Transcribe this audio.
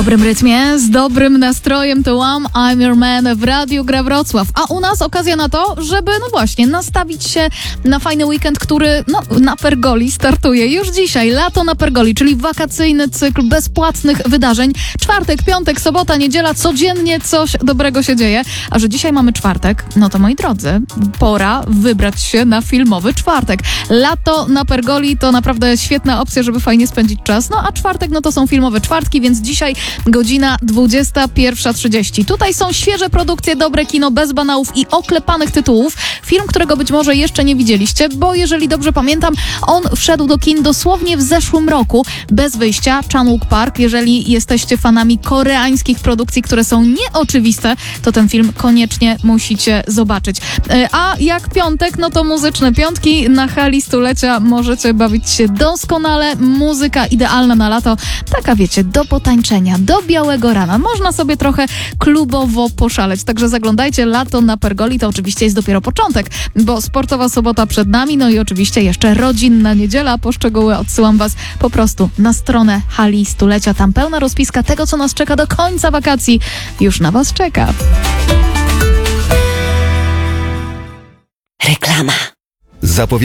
W dobrym rytmie, z dobrym nastrojem to I'm Your Man w Radiu Gra Wrocław. A u nas okazja na to, żeby, no właśnie, nastawić się na fajny weekend, który, na Pergoli startuje już dzisiaj. Lato na Pergoli, czyli wakacyjny cykl bezpłatnych wydarzeń. Czwartek, piątek, sobota, niedziela, codziennie coś dobrego się dzieje. A że dzisiaj mamy czwartek, no to moi drodzy, pora wybrać się na filmowy czwartek. Lato na Pergoli to naprawdę świetna opcja, żeby fajnie spędzić czas. No a czwartek, no to są filmowe czwartki, więc dzisiaj godzina 21:30. Tutaj są świeże produkcje, dobre kino, bez banałów i oklepanych tytułów. Film, którego być może jeszcze nie widzieliście, bo jeżeli dobrze pamiętam, on wszedł do kin dosłownie w zeszłym roku, bez wyjścia. Chan-wook Park. Jeżeli jesteście fanami koreańskich produkcji, które są nieoczywiste, to ten film koniecznie musicie zobaczyć. A jak piątek, no to muzyczne piątki. Na hali stulecia możecie bawić się doskonale. Muzyka idealna na lato. Taka, wiecie, do potańczenia, do białego rana. Można sobie trochę klubowo poszaleć. Także zaglądajcie. Lato na Pergoli to oczywiście jest dopiero początek, bo sportowa sobota przed nami, no i oczywiście jeszcze rodzinna niedziela. Po szczegóły odsyłam was po prostu na stronę hali stulecia. Tam pełna rozpiska tego, co nas czeka do końca wakacji. Już na was czeka. Reklama.